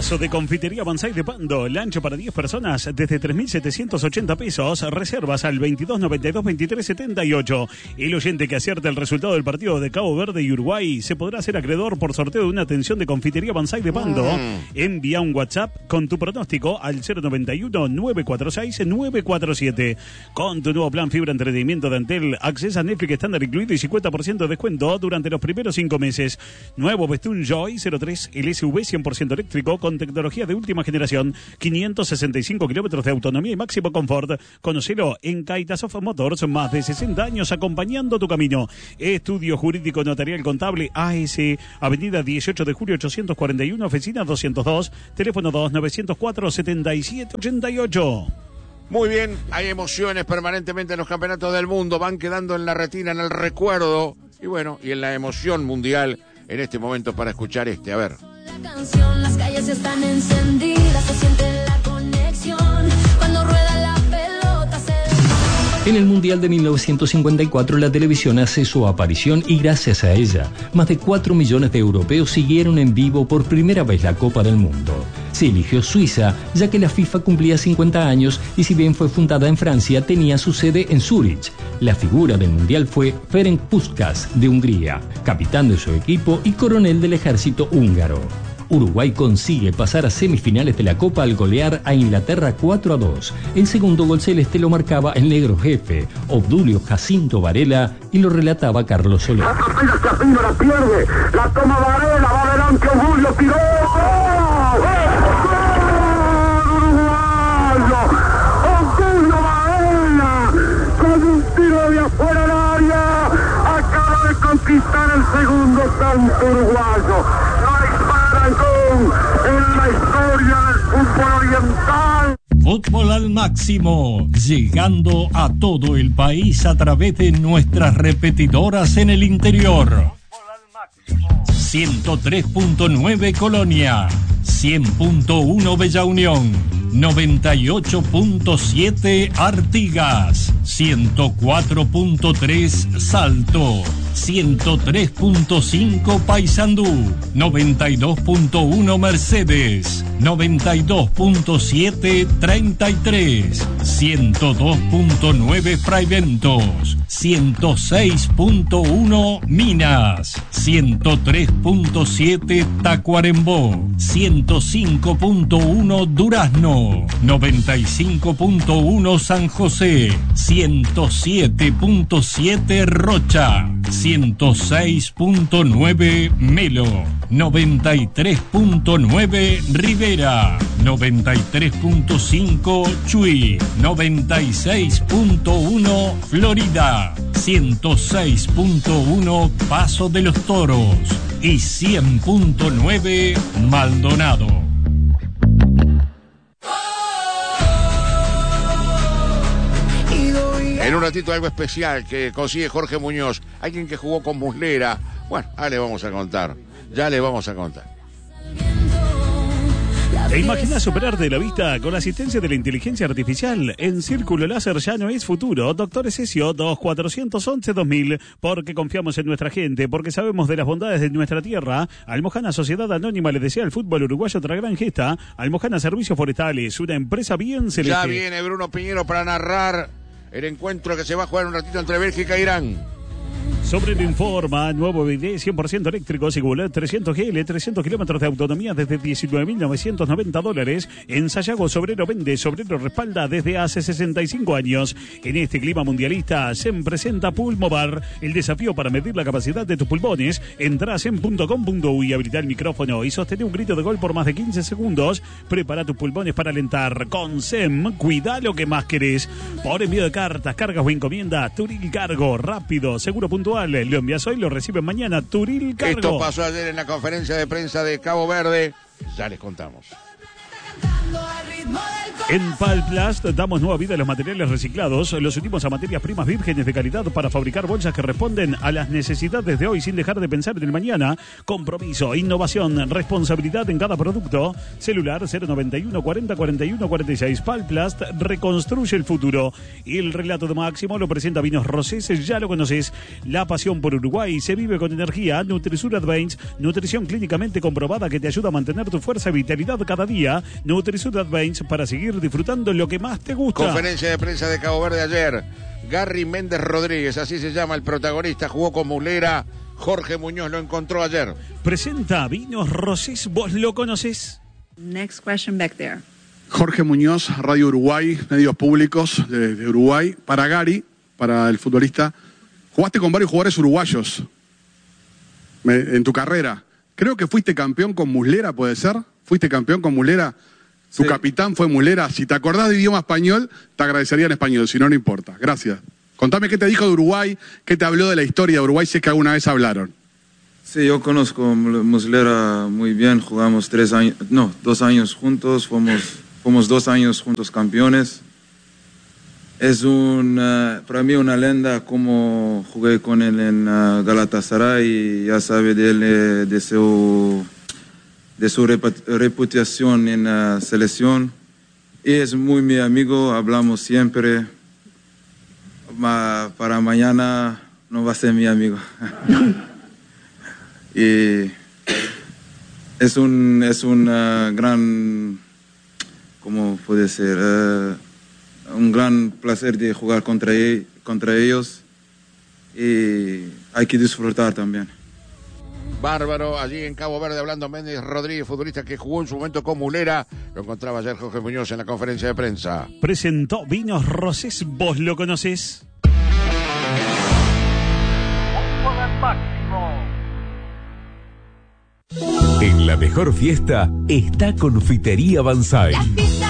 Ofertazo de Confitería Banzai de Pando. Lancho para 10 personas desde 3.780 pesos. Reservas al 2292-2378. El oyente que acierte el resultado del partido de Cabo Verde y Uruguay se podrá hacer acreedor por sorteo de una atención de Confitería Banzai de Pando. Envía un WhatsApp con tu pronóstico al 091-946-947. Con tu nuevo plan fibra entretenimiento de Antel, accesa a Netflix estándar incluido y 50% de descuento durante los primeros 5 meses. Nuevo Bestun Joy 03 LSV 100% eléctrico con tecnología de última generación, 565 kilómetros de autonomía y máximo confort. Conocelo en Caitasoft Motors, más de 60 años acompañando tu camino. Estudio Jurídico Notarial Contable AS, Avenida 18 de Julio 841, oficina 202, teléfono 2904-7788. Muy bien, hay emociones permanentemente en los campeonatos del mundo, van quedando en la retina, en el recuerdo, y bueno, y en la emoción mundial en este momento para escuchar a ver. La canción, las calles están encendidas, se siente la conexión, cuando rueda la pelota se... En el Mundial de 1954 la televisión hace su aparición y gracias a ella, más de 4 millones de europeos siguieron en vivo por primera vez la Copa del Mundo. Se eligió Suiza, ya que la FIFA cumplía 50 años y si bien fue fundada en Francia, tenía su sede en Zúrich. La figura del Mundial fue Ferenc Puskás, de Hungría, capitán de su equipo y coronel del ejército húngaro. Uruguay consigue pasar a semifinales de la Copa al golear a Inglaterra 4-2. El segundo gol celeste lo marcaba el negro jefe, Obdulio Jacinto Varela, y lo relataba Carlos Soler. Apenas Chapino la pierde, la toma Varela, va adelante Obdulio, tiró, Obdulio Varela, con un tiro de afuera del área, acaba de conquistar el segundo tanto uruguayo. En la historia del fútbol oriental. Fútbol al máximo, llegando a todo el país a través de nuestras repetidoras en el interior. 103.9 Colonia, 100.1 Bella Unión, 98.7 Artigas, 104.3 Salto, 103.5 Paysandú, 92.1 Mercedes, 92.7 33, 102.9 Fraiventos, 106.1 Minas, 103.7 Tacuarembó, 105.1 Durazno, 95.1 San José, 107.7 Rocha, 106.9 Melo, 93.9 Rivera, 93.5 Chuy, 96.1 Florida, 106.1 Paso de los Toros y 100.9 Maldonado. En un ratito algo especial que consigue Jorge Muñoz, alguien que jugó con Muslera. Bueno, ya le vamos a contar. ¿Te imaginas superarte la vista con la asistencia de la inteligencia artificial? En Círculo Láser ya no es futuro. Doctor Esesio 2411-2000. Porque confiamos en nuestra gente, porque sabemos de las bondades de nuestra tierra. Almojana Sociedad Anónima le desea al fútbol uruguayo otra gran gesta. Almojana Servicios Forestales, una empresa bien celeste. Ya viene Bruno Piñero para narrar el encuentro que se va a jugar un ratito entre Bélgica e Irán. Sobre el Informa, nuevo BD 100% eléctrico, Sigulet 300 GL, 300 kilómetros de autonomía desde $19.990. En Sayago, Sobrero vende, Sobrero respalda desde hace 65 años. En este clima mundialista, se presenta Pulmovar, el desafío para medir la capacidad de tus pulmones. Entrás en .com.uy, habilita el micrófono y sostén un grito de gol por más de 15 segundos. Prepara tus pulmones para alentar. Con SEM, cuida lo que más querés. Por envío de cartas, cargas o encomienda, Turil Cargo, rápido, seguro, puntual. Lo envías hoy, lo reciben mañana. Turil Cargo. Esto pasó ayer en la conferencia de prensa de Cabo Verde. Ya les contamos. Al ritmo del En Palplast damos nueva vida a los materiales reciclados, los unimos a materias primas vírgenes de calidad para fabricar bolsas que responden a las necesidades de hoy sin dejar de pensar en el mañana. Compromiso, innovación, responsabilidad en cada producto. Celular 091 40 41 46. Palplast reconstruye el futuro. Y el relato de Máximo lo presenta Vinos Rosés, ya lo conoces. La pasión por Uruguay se vive con energía. Nutrisur Advance, nutrición clínicamente comprobada que te ayuda a mantener tu fuerza y vitalidad cada día. Nutrisur Advance para seguir disfrutando lo que más te gusta. Conferencia de prensa de Cabo Verde ayer. Gary Méndez Rodríguez, así se llama el protagonista, jugó con Muslera. Jorge Muñoz lo encontró ayer. Presenta Vinos Rosés, ¿vos lo conocés? Next question back there. Jorge Muñoz, Radio Uruguay, medios públicos de Uruguay. Para Gary, para el futbolista, jugaste con varios jugadores uruguayos en tu carrera. Creo que fuiste campeón con Muslera, ¿puede ser? ¿Fuiste campeón con Muslera? Tu capitán fue Muslera. Si te acordás de idioma español, te agradecería en español, si no, no importa. Gracias. Contame qué te dijo de Uruguay, qué te habló de la historia de Uruguay, si es que alguna vez hablaron. Sí, yo conozco a Muslera muy bien, jugamos 2 años juntos, fuimos 2 años juntos campeones. Es para mí una leyenda, como jugué con él en Galatasaray, y ya sabe de él, de su reputación en la selección. Y es muy mi amigo, hablamos siempre. Para mañana no va a ser mi amigo. Y es un gran, ¿cómo puede ser? Un gran placer de jugar contra ellos, y hay que disfrutar también. Bárbaro, allí en Cabo Verde hablando Méndez Rodríguez, futbolista que jugó en su momento con Muslera. Lo encontraba ayer Jorge Muñoz en la conferencia de prensa. Presentó Vinos Rosés, ¿vos lo conocés? En la mejor fiesta está Confitería Banzai.